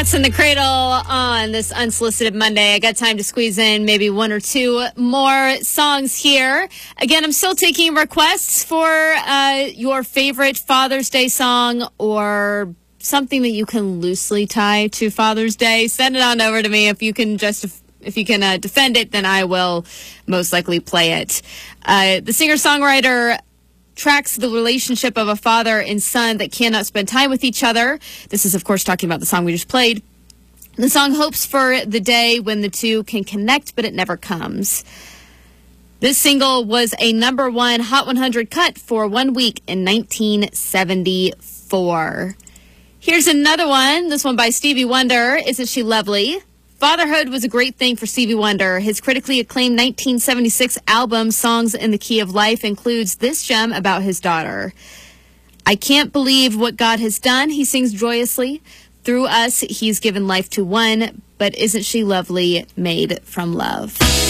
Cats in the Cradle on this unsolicited Monday. I got time to squeeze in maybe one or two more songs here. Again, I'm still taking requests for your favorite Father's Day song or something that you can loosely tie to Father's Day. Send it on over to me. If you can defend it, then I will most likely play it. The singer-songwriter tracks the relationship of a father and son that cannot spend time with each other. This is, of course, talking about the song we just played. The song hopes for the day when the two can connect, but it never comes. This single was a #1 Hot 100 cut for 1 week in 1974. Here's another one, this one by Stevie Wonder, Isn't She Lovely? Fatherhood was a great thing for Stevie Wonder. His critically acclaimed 1976 album, Songs in the Key of Life, includes this gem about his daughter. I can't believe what God has done, he sings joyously. Through us, he's given life to one, but isn't she lovely, made from love?